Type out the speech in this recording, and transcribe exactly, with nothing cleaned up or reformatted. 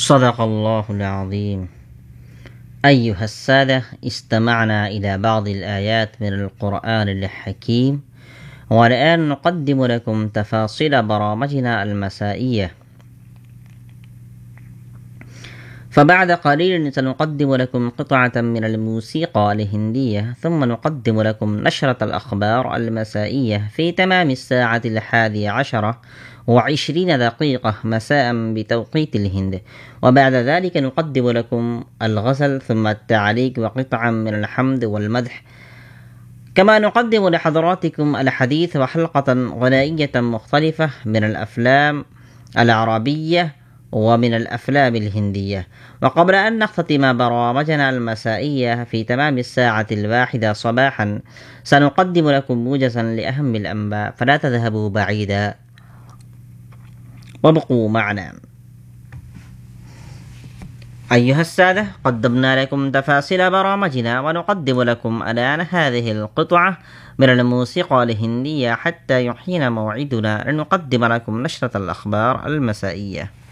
صدق الله العظيم. أيها السادة، استمعنا إلى بعض الآيات من القرآن الحكيم، والآن نقدم لكم تفاصيل برامجنا المسائية. فبعد قليل سنقدم لكم قطعة من الموسيقى الهندية، ثم نقدم لكم نشرة الأخبار المسائية في تمام الساعة الحادية عشرة وعشرين دقيقة مساء بتوقيت الهند، وبعد ذلك نقدم لكم الغزل ثم التعليق وقطعا من الحمد والمدح، كما نقدم لحضراتكم الحديث وحلقة غنائية مختلفة من الأفلام العربية ومن الأفلام الهندية. وقبل أن نختتم برامجنا المسائية في تمام الساعة الواحدة صباحا، سنقدم لكم موجزا لأهم الأنباء، فلا تذهبوا بعيدا وابقوا معنا. أيها السادة، قدمنا لكم تفاصيل برامجنا، ونقدم لكم الآن هذه القطعة من الموسيقى الهندية حتى يحين موعدنا لنقدم لكم نشرة الأخبار المسائية.